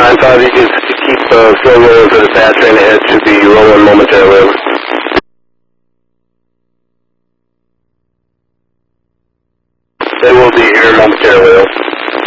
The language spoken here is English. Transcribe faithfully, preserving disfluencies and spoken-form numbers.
nine five, you can keep uh, slow rolling for the fast train ahead. Should be rolling momentarily. They will be here momentarily.